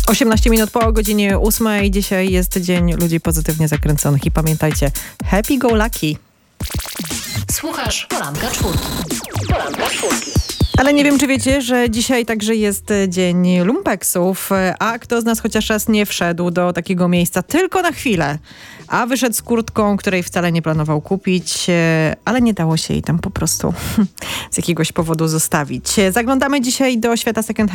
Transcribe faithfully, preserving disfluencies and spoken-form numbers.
osiemnaście minut po godzinie ósmej. Dzisiaj jest dzień ludzi pozytywnie zakręconych i pamiętajcie, happy go lucky. Słuchasz Poranka Czwórki. Poranka Czwórki. Ale nie wiem, czy wiecie, że dzisiaj także jest dzień lumpeksów, a kto z nas chociaż raz nie wszedł do takiego miejsca tylko na chwilę, a wyszedł z kurtką, której wcale nie planował kupić, ale nie dało się jej tam po prostu z jakiegoś powodu zostawić. Zaglądamy dzisiaj do świata second